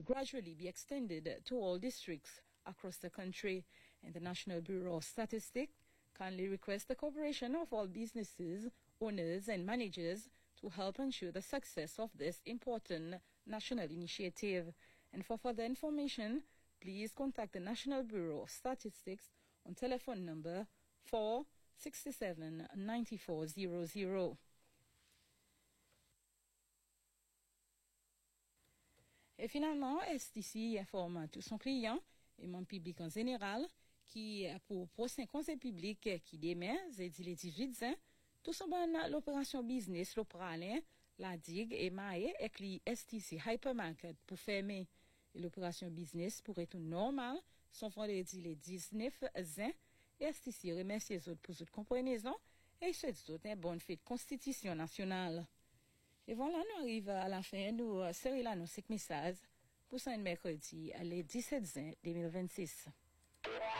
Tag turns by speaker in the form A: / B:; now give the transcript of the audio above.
A: will gradually be extended to all districts across the country, and the National Bureau of Statistics kindly requests the cooperation of all businesses, owners and managers to help ensure the success of this important national initiative. And for further information, please contact the National Bureau of Statistics on telephone number 467 9400. Et finalement, STC informe tous son client et mon public en général qui pour prochain conseil public qui demain, jeudi le 18 juin, tout son bon l'opération business l'opéralin, la digue et maille et li STC Hypermarket pour fermer. Et l'opération business pourrait tout normal, son vendredi le 19 juin. Et STC remercie les autres pour cette compréhension et souhaite autres une bonne fête Constitution nationale. Et voilà, nous arrivons à la fin, nous serons là nos 5 messages pour ce mercredi, le 17 juin 2026.